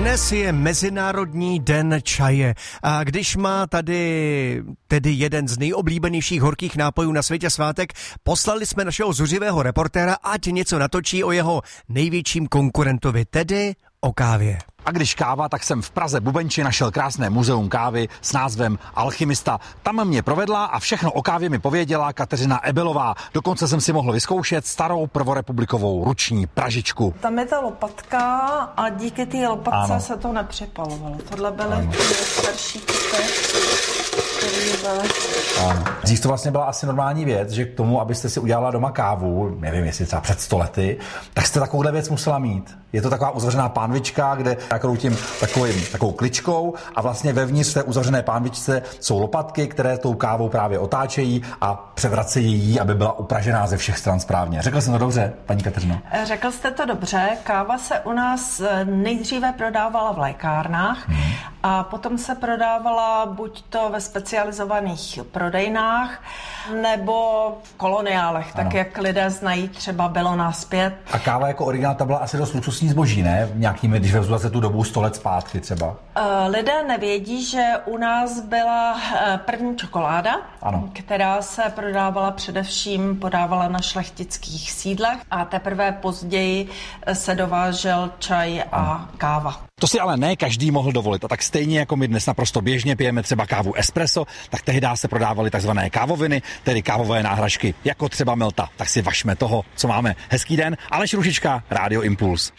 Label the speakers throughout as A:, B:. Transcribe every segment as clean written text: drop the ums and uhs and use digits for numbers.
A: Dnes je Mezinárodní den čaje a když má tady tedy jeden z nejoblíbenějších horkých nápojů na světě svátek, poslali jsme našeho zuřivého reportéra, ať něco natočí o jeho největším konkurentovi, tedy o kávě.
B: A když káva, tak jsem v Praze Bubenči našel krásné muzeum kávy s názvem Alchymista. Tam mě provedla a všechno o kávě mi pověděla Kateřina Ebelová. Dokonce jsem si mohl vyzkoušet starou prvorepublikovou ruční pražičku.
C: Tam je ta lopatka a díky té lopatce se to nepřepalovalo. Tohle byly starší kupy, které byly...
D: Dřív to vlastně byla asi normální věc, že k tomu, abyste si udělala doma kávu, nevím, jestli třeba před 100 lety, tak jste takovouhle věc musela mít. Je to taková uzavřená pánvička, kde nakroutím takovou kličkou a vlastně vevnitř té uzavřené pánvičce jsou lopatky, které tou kávou právě otáčejí a převracejí ji, aby byla upražená ze všech stran správně. Řekl jsem to dobře, paní Kateřino?
C: Řekl jste to dobře. Káva se u nás nejdříve prodávala v lékárnách a potom se prodávala buď to ve specializovaných prodejnách nebo v koloniálech, tak jak lidé znají třeba Bellona zpět.
D: A káva jako originál, ta byla asi dost luxusní zboží, ne? Nějakými, když vezmu zase tu dobu 100 let zpátky třeba.
C: Lidé nevědí, že u nás byla první čokoláda, která se prodávala především, podávala na šlechtických sídlech a teprve později se dovážel čaj a káva.
B: To si ale ne každý mohl dovolit a tak stejně jako my dnes naprosto běžně pijeme třeba kávu espresso, tak tehdy se prodávaly takzvané kávoviny, tedy kávové náhražky, jako třeba Milta. Tak si vašme toho, co máme. Hezký den, Aleš Růžička, Rádio Impuls.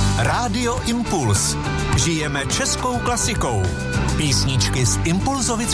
E: Rádio Impuls. Žijeme českou klasikou. Písničky z Impulzovy